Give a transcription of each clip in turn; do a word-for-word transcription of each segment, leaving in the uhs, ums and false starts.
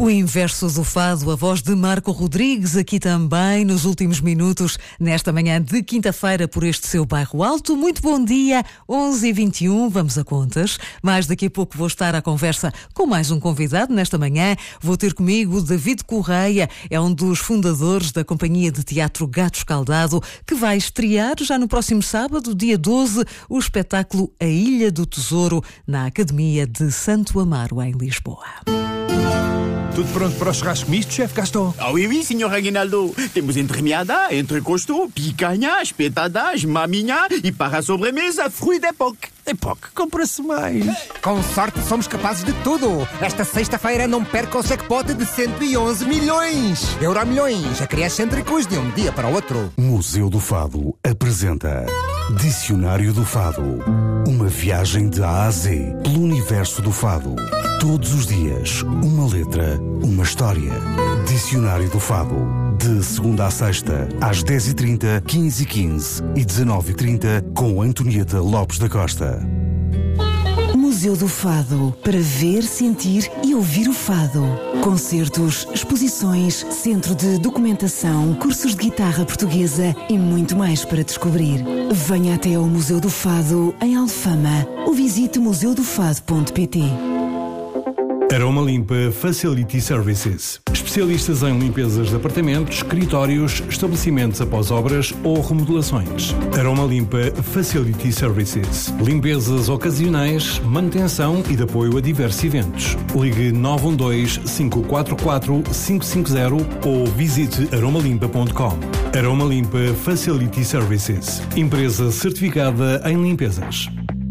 O inverso do fado, a voz de Marco Rodrigues, aqui também nos últimos minutos, nesta manhã de quinta-feira, por este seu bairro alto. Muito bom dia, onze e vinte e um, vamos a contas. Mais daqui a pouco vou estar à conversa com mais um convidado. Nesta manhã vou ter comigo David Correia, é um dos fundadores da companhia de teatro Gato Escaldado, que vai estrear já no próximo sábado, dia doze, o espetáculo A Ilha do Tesouro, na Academia de Santo Amaro, em Lisboa. Tudo pronto para o churrasco misto, chefe Gaston? Ah oui, oui, senhor Aguinaldo. Temos entremeada, entrecosto, picanha, espetadas, maminha e para a sobremesa, fruit d'époque. Époque, compra-se mais. Com sorte somos capazes de tudo. Esta sexta-feira não perca o jackpot de cento e onze milhões. Euromilhões, acrescêntricos de um dia para o outro. Museu do Fado apresenta Dicionário do Fado. Uma viagem de A a Z pelo universo do fado. Todos os dias, uma letra, uma história. Dicionário do Fado. De segunda a sexta, às dez e trinta, quinze e quinze e dezanove e trinta, com Antonieta Lopes da Costa. Museu do Fado, para ver, sentir e ouvir o fado. Concertos, exposições, centro de documentação, cursos de guitarra portuguesa e muito mais para descobrir. Venha até ao Museu do Fado, em Alfama, ou visite museu do fado ponto pt. Aroma Limpa Facility Services. Especialistas em limpezas de apartamentos, escritórios, estabelecimentos após obras ou remodelações. Aroma Limpa Facility Services. Limpezas ocasionais, manutenção e de apoio a diversos eventos. Ligue nove um dois, cinco quatro quatro, cinco cinco zero ou visite aroma limpa ponto com. Aroma Limpa Facility Services. Empresa certificada em limpezas.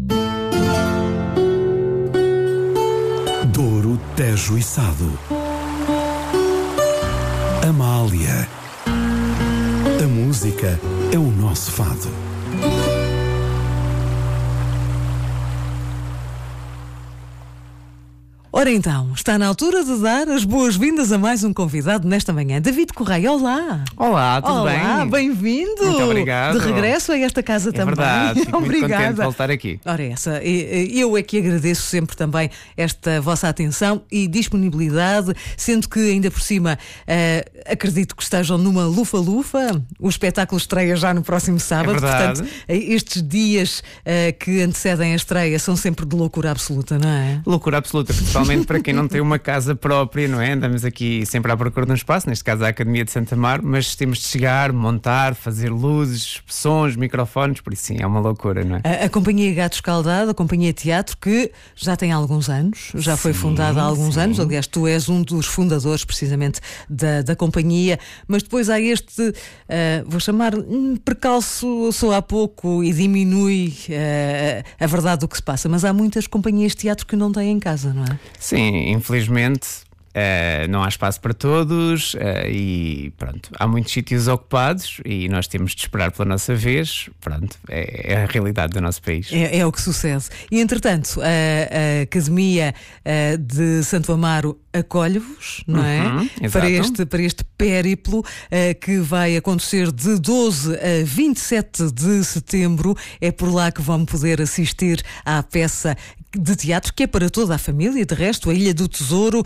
Douro, Tejo e Sado. Amália. A música é o nosso fado. Ora então, está na altura de dar as boas-vindas a mais um convidado nesta manhã. David Correia, olá! Olá, tudo olá, bem? Olá, bem-vindo! Muito obrigado. De regresso a esta casa é também. Verdade, fico muito Obrigada. contente de voltar aqui. Ora essa, eu é que agradeço sempre também esta vossa atenção e disponibilidade, sendo que ainda por cima uh, acredito que estejam numa lufa-lufa. O espetáculo estreia já no próximo sábado, é verdade. Portanto, estes dias uh, que antecedem a estreia são sempre de loucura absoluta, não é? Loucura absoluta, principalmente para quem não tem uma casa própria, não é? Andamos aqui sempre à procura de um espaço, neste caso a Academia de Santo Amaro, mas temos de chegar, montar, fazer luzes, sons, microfones, por isso sim, é uma loucura, não é? A, a Companhia Gato Escaldado, a Companhia Teatro, que já tem alguns anos, já foi sim, fundada há alguns sim. anos, aliás, tu és um dos fundadores precisamente da, da companhia, mas depois há este, uh, vou chamar, um percalço, só há pouco e diminui uh, a verdade do que se passa, mas há muitas companhias de teatro que não têm em casa, não é? Sim, infelizmente uh, não há espaço para todos uh, e pronto, há muitos sítios ocupados e nós temos de esperar pela nossa vez. Pronto, é, é a realidade do nosso país. É, é o que sucede. E entretanto, a, a Academia uh, de Santo Amaro acolhe-vos, não é? Uhum, para, este, para este périplo uh, que vai acontecer de doze a vinte e sete de setembro. É por lá que vão poder assistir à peça de teatro, que é para toda a família, de resto, A Ilha do Tesouro.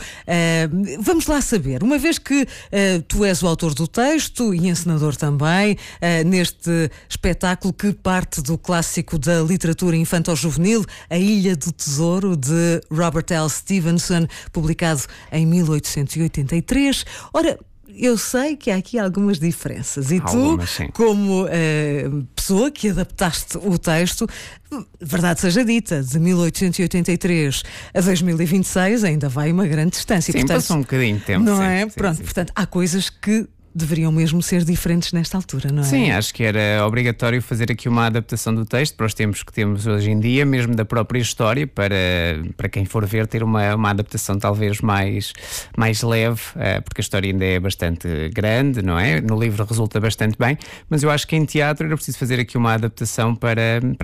Uh, vamos lá saber, uma vez que uh, tu és o autor do texto e encenador também, uh, neste espetáculo que parte do clássico da literatura infanto-juvenil, A Ilha do Tesouro, de Robert L. Stevenson, publicado em mil oitocentos e oitenta e três. Ora, eu sei que há aqui algumas diferenças e Algumas, tu, sim. como uh, pessoa que adaptaste o texto, verdade seja dita, de mil oitocentos e oitenta e três a dois mil e vinte e seis ainda vai uma grande distância. Sim, portanto, passou um bocadinho de tempo. não sim, é? sim, Pronto, sim. portanto, há coisas que deveriam mesmo ser diferentes nesta altura, não é? Sim, acho que era obrigatório fazer aqui uma adaptação do texto para os tempos que temos hoje em dia, mesmo da própria história, para, para quem for ver ter uma, uma adaptação talvez mais, mais leve, porque a história ainda é bastante grande, não é? No livro resulta bastante bem, mas eu acho que em teatro era preciso fazer aqui uma adaptação para, para